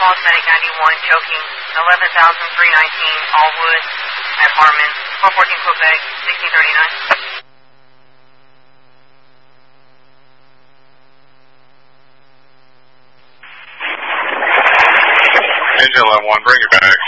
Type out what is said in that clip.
Falls Medic 91, choking, 11,319, Allwood, at Harmon, 414 Quebec, 1639. Engine 11-1, bring it back.